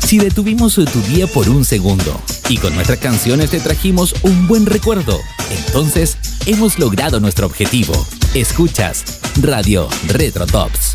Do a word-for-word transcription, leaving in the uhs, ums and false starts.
Si detuvimos tu día por un segundo y con nuestras canciones te trajimos un buen recuerdo, entonces hemos logrado nuestro objetivo. Escuchas Radio Retro Tops.